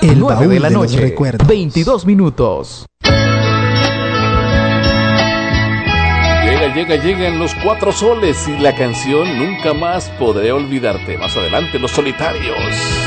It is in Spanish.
El 9 baúl de la de los noche, recuerdos. 22 minutos. Llegan los Cuatro Soles y la canción Nunca Más Podré Olvidarte. Más adelante, Los Solitarios.